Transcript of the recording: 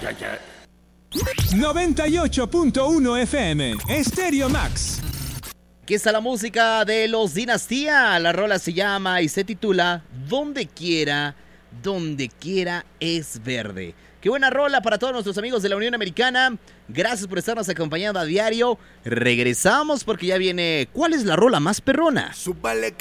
98.1 FM, Estéreo Max. Aquí está la música de los Dinastía. La rola se llama y se titula Donde quiera es verde. Qué buena rola para todos nuestros amigos de la Unión Americana. Gracias por estarnos acompañando a diario. Regresamos porque ya viene. ¿Cuál es la rola más perrona? Súbale